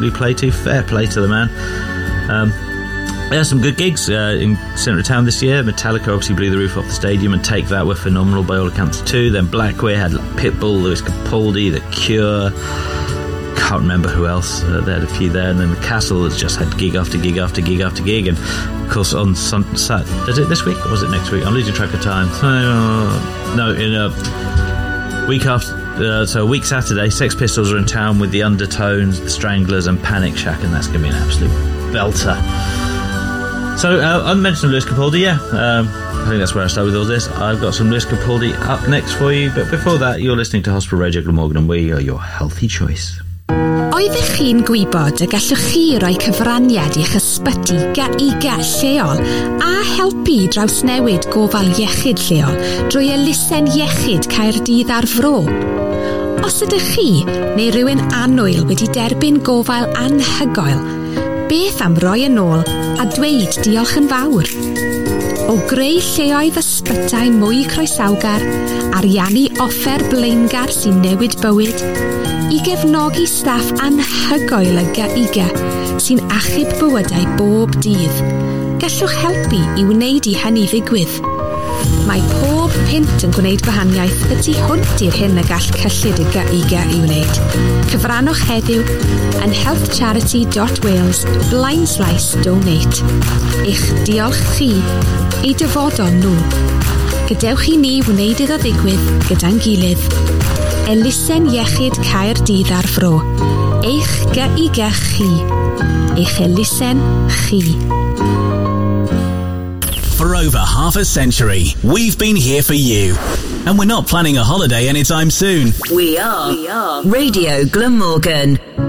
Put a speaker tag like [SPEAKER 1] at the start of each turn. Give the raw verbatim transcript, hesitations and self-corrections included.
[SPEAKER 1] Wembley play to. Fair play to the man. Um, There are some good gigs uh, in centre of town this year. Metallica obviously blew the roof off the stadium, and Take That were phenomenal by all accounts too. Then Blackway had Pitbull, Lewis Capaldi, The Cure. Can't remember who else. Uh, they had a few there. And then The Castle has just had gig after gig after gig after gig. And of course on Sun- Sat- is it this week or was it next week? I'm losing track of time. Uh, no, in a week after. Uh, so a week Saturday, Sex Pistols are in town with The Undertones, The Stranglers, and Panic Shack, and that's going to be an absolute belter. So, uh, unmentioned Lewis Capaldi, yeah. Um, I think that's where I start with all this. I've got some Lewis Capaldi up next for you, but before that, you're listening to Hospital Radio Glamorgan, and we are your healthy choice.
[SPEAKER 2] Oeddech chi'n gwybod y gallwch chi roi cyfraniad i'ch ysbyty ga-i-ga lleol a helpu drawsnewid gofal iechyd lleol drwy elusen iechyd Caerdydd ar Fro? Os ydych chi neu rhywun annwyl wedi derbyn gofal anhygoel, beth am roi yn ôl a dweud diolch yn fawr? O greu lleoedd ysbytai mwy croesawgar, ariannu offer blaengar sy'n newid bywyd, i gefnogi staff anhygoel y ga-i-ga sy'n achub bywydau bob dydd, gallwch helpu i wneud i hynny ddigwydd. Mae pob pint yn gwneud gwahaniaeth, y tu hwnt i'r hyn y gall cyllid y ga-i-ga i wneud. Cyfrannwch heddiw yn healthcharity.wales blaen slaes donate. Eich diolch chi i dyfodol nhw. Gadewch i ni wneud iddo ddigwydd gyda'n gilydd. Elusen iechyd Caerdydd ar Fro. Eich ga-i-ga chi. Eich elusen chi.
[SPEAKER 3] For over half a century, we've been here for you. And we're not planning a holiday anytime soon.
[SPEAKER 4] We are, we are. Radio Glamorgan.